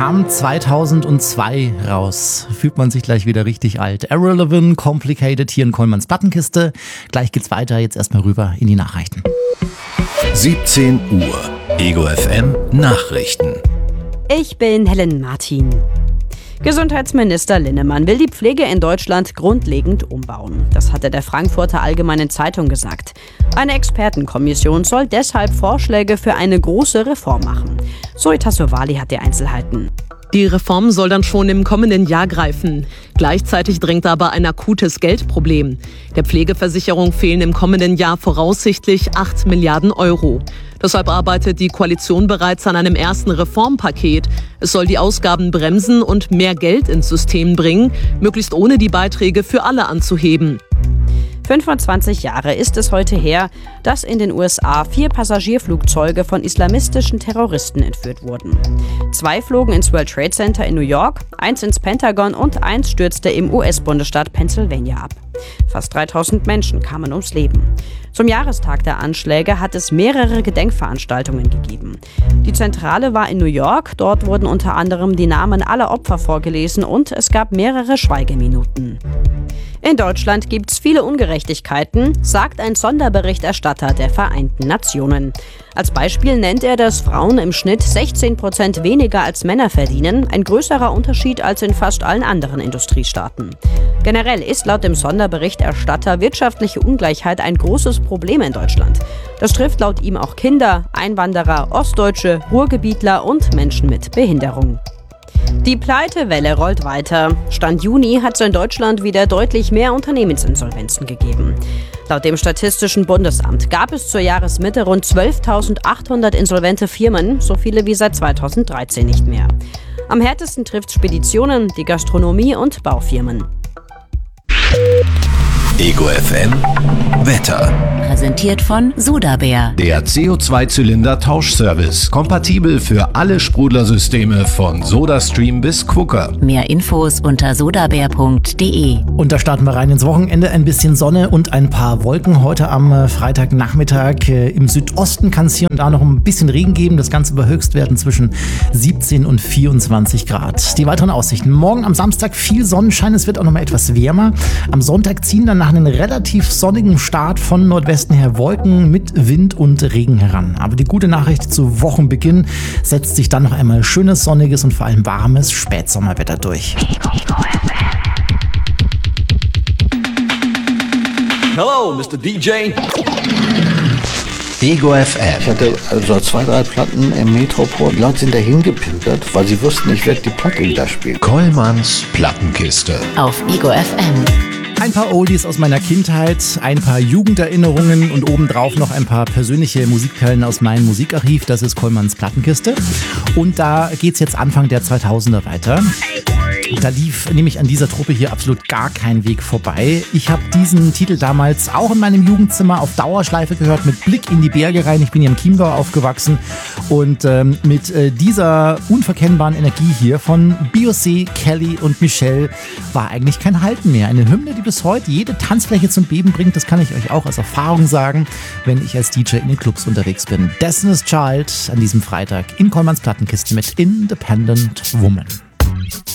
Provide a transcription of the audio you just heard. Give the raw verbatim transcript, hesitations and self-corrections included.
kam zweitausendzwei raus. Fühlt man sich gleich wieder richtig alt. Irrelevant, Complicated hier in Kollmanns Plattenkiste. Gleich geht's weiter, jetzt erstmal rüber in die Nachrichten. siebzehn Uhr, Ego F M Nachrichten. Ich bin Helen Martin. Gesundheitsminister Linnemann will die Pflege in Deutschland grundlegend umbauen. Das hatte der Frankfurter Allgemeinen Zeitung gesagt. Eine Expertenkommission soll deshalb Vorschläge für eine große Reform machen. Zoe Tassovali hat die Einzelheiten. Die Reform soll dann schon im kommenden Jahr greifen. Gleichzeitig drängt aber ein akutes Geldproblem. Der Pflegeversicherung fehlen im kommenden Jahr voraussichtlich acht Milliarden Euro. Deshalb arbeitet die Koalition bereits an einem ersten Reformpaket. Es soll die Ausgaben bremsen und mehr Geld ins System bringen, möglichst ohne die Beiträge für alle anzuheben. fünfundzwanzig Jahre ist es heute her, dass in den U S A vier Passagierflugzeuge von islamistischen Terroristen entführt wurden. Zwei flogen ins World Trade Center in New York, eins ins Pentagon und eins stürzte im U S-Bundesstaat Pennsylvania ab. Fast dreitausend Menschen kamen ums Leben. Zum Jahrestag der Anschläge hat es mehrere Gedenkveranstaltungen gegeben. Die Zentrale war in New York, dort wurden unter anderem die Namen aller Opfer vorgelesen und es gab mehrere Schweigeminuten. In Deutschland gibt es viele Ungerechtigkeiten, sagt ein Sonderberichterstatter der Vereinten Nationen. Als Beispiel nennt er, dass Frauen im Schnitt sechzehn Prozent weniger als Männer verdienen, ein größerer Unterschied als in fast allen anderen Industriestaaten. Generell ist laut dem Sonderberichterstatter wirtschaftliche Ungleichheit ein großes Problem in Deutschland. Das trifft laut ihm auch Kinder, Einwanderer, Ostdeutsche, Ruhrgebietler und Menschen mit Behinderung. Die Pleitewelle rollt weiter. Stand Juni hat es in Deutschland wieder deutlich mehr Unternehmensinsolvenzen gegeben. Laut dem Statistischen Bundesamt gab es zur Jahresmitte rund zwölftausendachthundert insolvente Firmen, so viele wie seit zweitausenddreizehn nicht mehr. Am härtesten trifft Speditionen, die Gastronomie und Baufirmen. Ego F M Wetter. Präsentiert von Sodabär. Der C O zwei Zylinder Tauschservice. Kompatibel für alle Sprudlersysteme von SodaStream bis Quooker. Mehr Infos unter sodabär punkt de. Und da starten wir rein ins Wochenende. Ein bisschen Sonne und ein paar Wolken. Heute am Freitagnachmittag. Im Südosten kann es hier und da noch ein bisschen Regen geben. Das Ganze bei Höchstwerten zwischen siebzehn und vierundzwanzig Grad. Die weiteren Aussichten. Morgen am Samstag viel Sonnenschein. Es wird auch noch mal etwas wärmer. Am Sonntag ziehen dann nach einem relativ sonnigen Start von Nordwesten her Wolken mit Wind und Regen heran. Aber die gute Nachricht zu Wochenbeginn: setzt sich dann noch einmal schönes, sonniges und vor allem warmes Spätsommerwetter durch. Hello, Mister D J. Ego F M. Ich hatte also zwei, drei Platten im Metropol. Die Leute sind dahin gepimpert, weil sie wussten, ich werde die Platte da spielen. Kollmanns Plattenkiste. Auf Ego F M. Ein paar Oldies aus meiner Kindheit, ein paar Jugenderinnerungen und obendrauf noch ein paar persönliche Musikperlen aus meinem Musikarchiv. Das ist Kollmanns Plattenkiste. Und da geht's jetzt Anfang der zweitausender weiter. Da lief nämlich an dieser Truppe hier absolut gar kein Weg vorbei. Ich habe diesen Titel damals auch in meinem Jugendzimmer auf Dauerschleife gehört, mit Blick in die Berge rein. Ich bin hier im Chiemgau aufgewachsen und ähm, mit äh, dieser unverkennbaren Energie hier von Beyoncé, Kelly und Michelle war eigentlich kein Halten mehr. Eine Hymne, die bis heute jede Tanzfläche zum Beben bringt. Das kann ich euch auch aus Erfahrung sagen, wenn ich als D J in den Clubs unterwegs bin. Destiny's Child an diesem Freitag in Kollmanns Plattenkiste mit Independent Woman.